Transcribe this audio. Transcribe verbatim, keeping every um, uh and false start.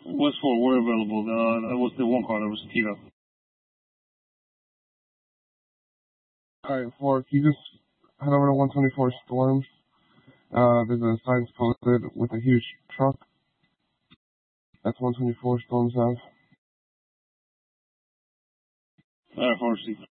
West four, we're available. Uh, that was the one car that was teed up. Alright, four, can you just head over to one twenty-four Storms? Uh, there's a sign posted with a huge truck. That's one twenty-four Storms Ave. Alright, four, C.